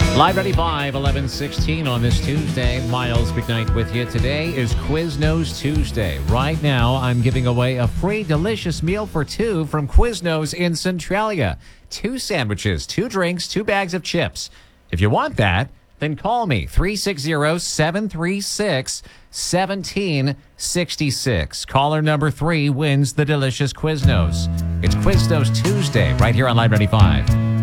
Live 95, 11:16 on this Tuesday. Miles McKnight with you. Today is Quiznos Tuesday. Right now, I'm giving away a free delicious meal for two from Quiznos in Centralia. 2 sandwiches, 2 drinks, 2 bags of chips. If you want that, then call me, 360-736-1766. Caller number 3 wins the delicious Quiznos. It's Quiznos Tuesday right here on Live 95.